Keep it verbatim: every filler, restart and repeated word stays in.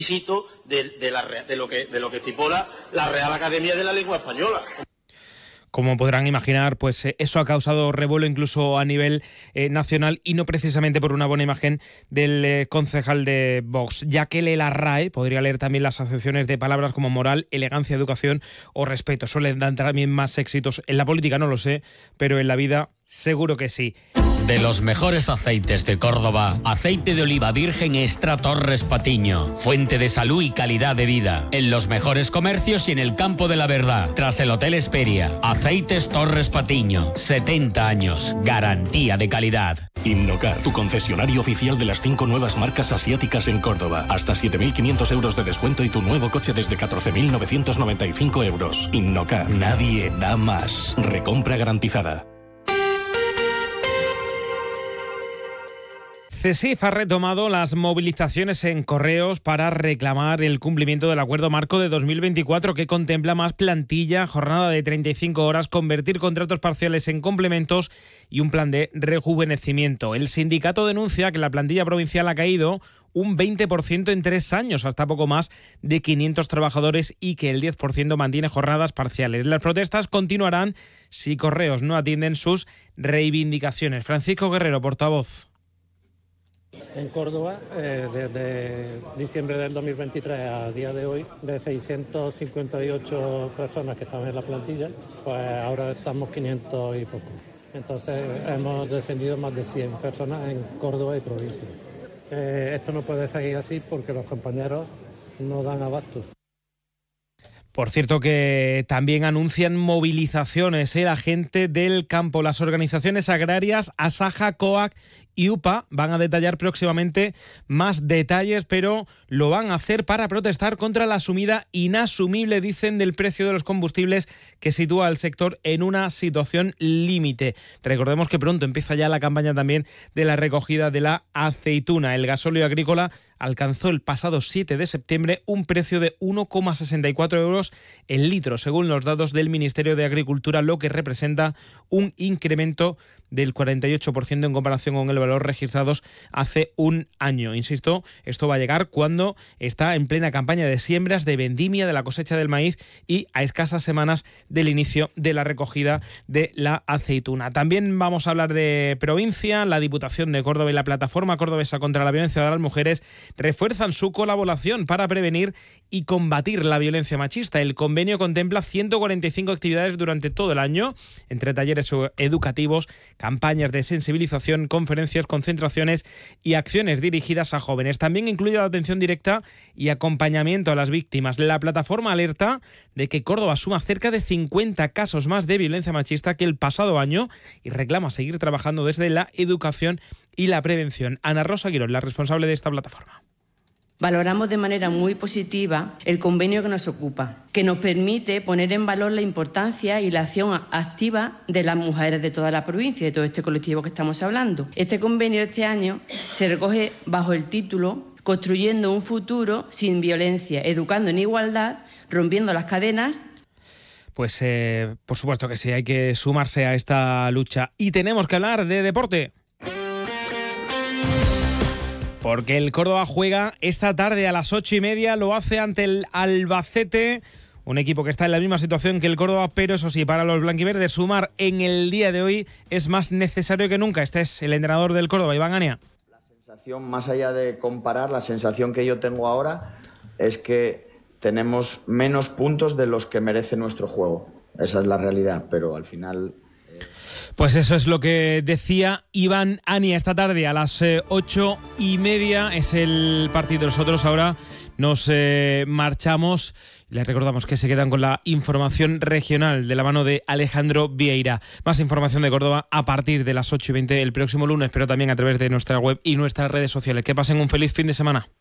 De, de, la, de, lo que, de lo que estipula la Real Academia de la Lengua Española. Como podrán imaginar, pues eh, eso ha causado revuelo incluso a nivel eh, nacional y no precisamente por una buena imagen del eh, concejal de Vox, ya que lee la R A E, podría leer también las acepciones de palabras como moral, elegancia, educación o respeto. Suelen dar también más éxitos en la política, no lo sé, pero en la vida seguro que sí. De los mejores aceites de Córdoba, aceite de oliva virgen extra Torres Patiño, fuente de salud y calidad de vida. En los mejores comercios y en el campo de la verdad, tras el Hotel Esperia. Aceites Torres Patiño, setenta años, garantía de calidad. Innocar, tu concesionario oficial de las cinco nuevas marcas asiáticas en Córdoba. Hasta siete mil quinientos euros de descuento y tu nuevo coche desde catorce mil novecientos noventa y cinco euros. Innocar, nadie da más. Recompra garantizada. CESIF ha retomado las movilizaciones en Correos para reclamar el cumplimiento del acuerdo marco de dos mil veinticuatro que contempla más plantilla, jornada de treinta y cinco horas, convertir contratos parciales en complementos y un plan de rejuvenecimiento. El sindicato denuncia que la plantilla provincial ha caído un veinte por ciento en tres años, hasta poco más de quinientos trabajadores, y que el diez por ciento mantiene jornadas parciales. Las protestas continuarán si Correos no atienden sus reivindicaciones. Francisco Guerrero, portavoz. En Córdoba, eh, desde diciembre del dos mil veintitrés a día de hoy, de seiscientas cincuenta y ocho personas que estaban en la plantilla, pues ahora estamos quinientos y poco. Entonces hemos descendido más de cien personas en Córdoba y provincia. Eh, esto no puede seguir así porque los compañeros no dan abasto. Por cierto que también anuncian movilizaciones ¿eh? La gente del campo. Las organizaciones agrarias Asaja, COAG y U P A van a detallar próximamente más detalles, pero lo van a hacer para protestar contra la subida inasumible, dicen, del precio de los combustibles, que sitúa al sector en una situación límite. Recordemos que pronto empieza ya la campaña también de la recogida de la aceituna. El gasóleo agrícola alcanzó el pasado siete de septiembre un precio de uno coma sesenta y cuatro euros el litro, según los datos del Ministerio de Agricultura, lo que representa un incremento del cuarenta y ocho por ciento en comparación con el valor registrados hace un año. Insisto, esto va a llegar cuando está en plena campaña de siembras, de vendimia, de la cosecha del maíz y a escasas semanas del inicio de la recogida de la aceituna. También vamos a hablar de provincia. La Diputación de Córdoba y la Plataforma Cordobesa contra la Violencia de las Mujeres refuerzan su colaboración para prevenir y combatir la violencia machista. El convenio contempla ciento cuarenta y cinco actividades durante todo el año, entre talleres educativos, campañas de sensibilización, conferencias, concentraciones y acciones dirigidas a jóvenes. También incluye la atención directa y acompañamiento a las víctimas. La plataforma alerta de que Córdoba suma cerca de cincuenta casos más de violencia machista que el pasado año y reclama seguir trabajando desde la educación y la prevención. Ana Rosa Guirón, la responsable de esta plataforma. Valoramos de manera muy positiva el convenio que nos ocupa, que nos permite poner en valor la importancia y la acción activa de las mujeres de toda la provincia, de todo este colectivo que estamos hablando. Este convenio de este año se recoge bajo el título Construyendo un futuro sin violencia, educando en igualdad, rompiendo las cadenas. Pues eh, por supuesto que sí, hay que sumarse a esta lucha. Y tenemos que hablar de deporte. Porque el Córdoba juega esta tarde a las ocho y media, lo hace ante el Albacete, un equipo que está en la misma situación que el Córdoba, pero eso sí, para los blanquiverdes sumar en el día de hoy es más necesario que nunca. Este es el entrenador del Córdoba, Iván Ania. La sensación, más allá de comparar, la sensación que yo tengo ahora es que tenemos menos puntos de los que merece nuestro juego. Esa es la realidad, pero al final... Pues eso es lo que decía Iván Ania esta tarde a las eh, ocho y media. Es el partido. Nosotros ahora nos eh, marchamos. Les recordamos que se quedan con la información regional de la mano de Alejandro Vieira. Más información de Córdoba a partir de las ocho y veinte el próximo lunes, pero también a través de nuestra web y nuestras redes sociales. Que pasen un feliz fin de semana.